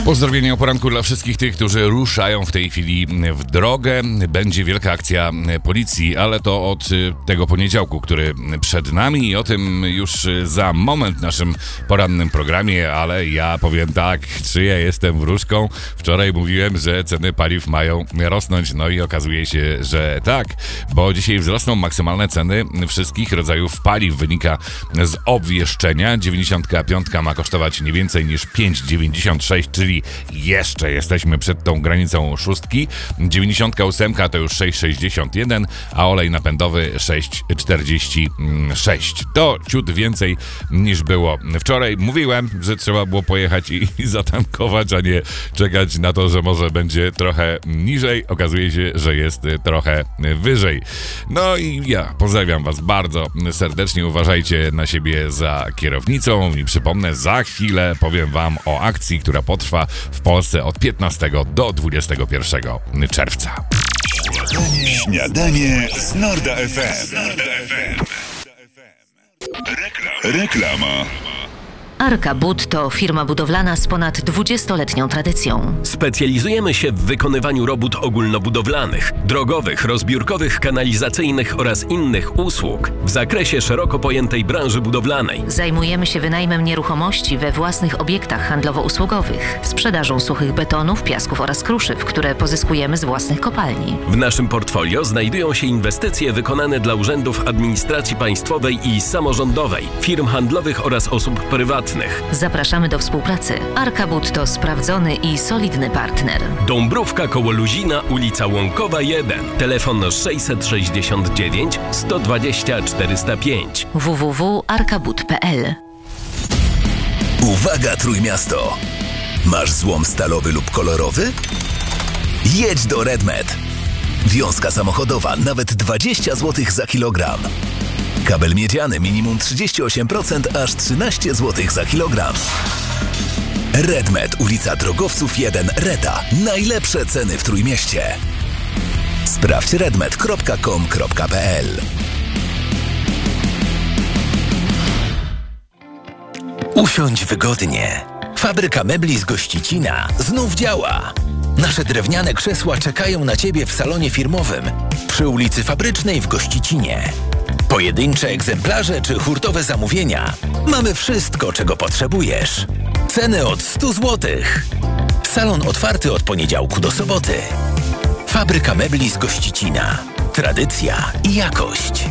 Pozdrowienia o poranku dla wszystkich tych, którzy ruszają w tej chwili w drogę. Będzie wielka akcja policji, ale to od tego poniedziałku, który przed nami i o tym już za moment w naszym porannym programie, ale ja powiem tak, czy ja jestem wróżką? Wczoraj mówiłem, że ceny paliw mają rosnąć, no i okazuje się, że tak, bo dzisiaj wzrosną maksymalne ceny wszystkich rodzajów paliw. Wynika z obwieszczenia. 95 ma kosztować nie więcej niż 5,96, czyli jeszcze jesteśmy przed tą granicą szóstki. 98 to już 6,61, a olej napędowy 6,46. To ciut więcej niż było wczoraj. Mówiłem, że trzeba było pojechać i zatankować, a nie czekać na to, że może będzie trochę niżej. Okazuje się, że jest trochę wyżej. No i ja pozdrawiam was bardzo serdecznie. Uważajcie na siebie za kierownicą i przypomnę, za chwilę powiem wam o akcji, która potrwa w Polsce od 15 do 21 czerwca. Śniadanie z Norda FM. Reklama. Arka Bud to firma budowlana z ponad 20-letnią tradycją. Specjalizujemy się w wykonywaniu robót ogólnobudowlanych, drogowych, rozbiórkowych, kanalizacyjnych oraz innych usług w zakresie szeroko pojętej branży budowlanej. Zajmujemy się wynajmem nieruchomości we własnych obiektach handlowo-usługowych, sprzedażą suchych betonów, piasków oraz kruszyw, które pozyskujemy z własnych kopalni. W naszym portfolio znajdują się inwestycje wykonane dla urzędów administracji państwowej i samorządowej, firm handlowych oraz osób prywatnych. Zapraszamy do współpracy. Arka Bud to sprawdzony i solidny partner. Dąbrówka koło Luzina, ulica Łąkowa 1. Telefon 669 120 405. www.arkabud.pl. Uwaga, Trójmiasto! Masz złom stalowy lub kolorowy? Jedź do RedMed. Wiązka samochodowa nawet 20 zł za kilogram. Kabel miedziany minimum 38%, aż 13 zł za kilogram. RedMed, ulica Drogowców 1, Reta. Najlepsze ceny w Trójmieście. Sprawdź redmed.com.pl. Usiądź wygodnie. Fabryka mebli z Gościcina znów działa. Nasze drewniane krzesła czekają na Ciebie w salonie firmowym przy ulicy Fabrycznej w Gościcinie. Pojedyncze egzemplarze czy hurtowe zamówienia. Mamy wszystko, czego potrzebujesz. Ceny od 100 zł. Salon otwarty od poniedziałku do soboty. Fabryka mebli z Gościcina. Tradycja i jakość.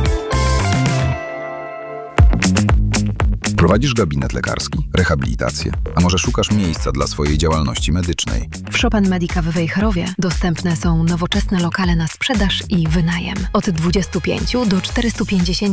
Prowadzisz gabinet lekarski, rehabilitację, a może szukasz miejsca dla swojej działalności medycznej? W Chopin Medica w Wejherowie dostępne są nowoczesne lokale na sprzedaż i wynajem. Od 25 do 450